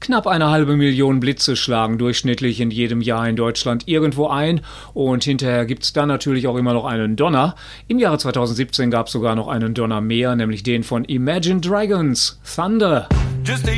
Knapp 1,5 Million Blitze schlagen durchschnittlich in jedem Jahr in Deutschland irgendwo ein und hinterher gibt's dann natürlich auch immer noch einen Donner. Im Jahre 2017 gab es sogar noch einen Donner mehr, nämlich den von Imagine Dragons, Thunder.